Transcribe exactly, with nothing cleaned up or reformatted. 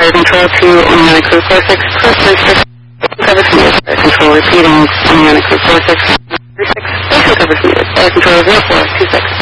Fire control to Onionic Crew four six, clear three six, cover smooth, fire control repeating Onionic Crew four six, three six, station cover smooth, fire control zero four two six.